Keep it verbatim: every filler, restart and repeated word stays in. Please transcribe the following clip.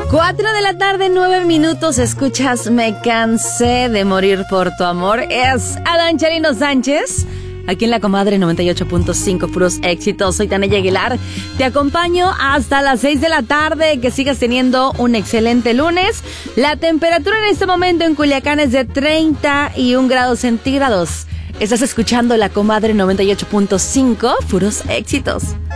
Cuatro de la tarde, nueve minutos, escuchas Me Cansé de Morir por Tu Amor. Es Adán Charino Sánchez, aquí en La Comadre noventa y ocho punto cinco, puros éxitos. Soy Tania Aguilar, te acompaño hasta las seis de la tarde. Que sigas teniendo un excelente lunes. La temperatura en este momento en Culiacán es de treinta y un grados centígrados. Estás escuchando La Comadre noventa y ocho punto cinco, puros éxitos.